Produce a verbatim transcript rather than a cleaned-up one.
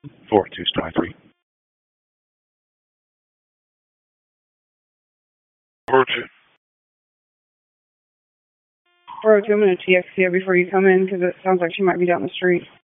four two star three. four two. four oh two, I'm going to T X T her before you come in because it sounds like she might be down the street.